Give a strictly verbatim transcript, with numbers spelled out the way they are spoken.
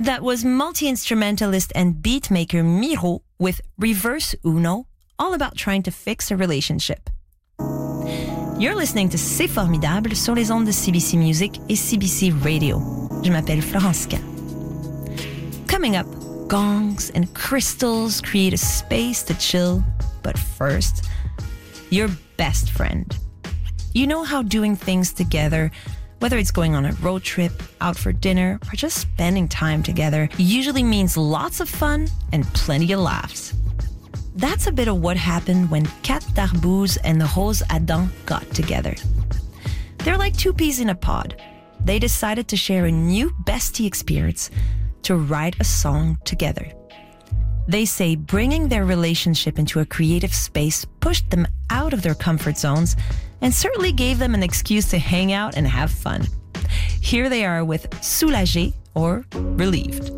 That was multi-instrumentalist and beatmaker Miro with Reverse Uno, all about trying to fix a relationship. You're listening to C'est Formidable sur les ondes de C B C Music et C B C Radio. Je m'appelle Florencia. Coming up, gongs and crystals create a space to chill, but first, your best friend. You know how doing things together, whether it's going on a road trip, out for dinner, or just spending time together, usually means lots of fun and plenty of laughs. That's a bit of what happened when Kat Darbouze and the Rose Adam got together. They're like two peas in a pod. They decided to share a new bestie experience to write a song together. They say bringing their relationship into a creative space pushed them out of their comfort zones and certainly gave them an excuse to hang out and have fun. Here they are with Soulagé or Relieved.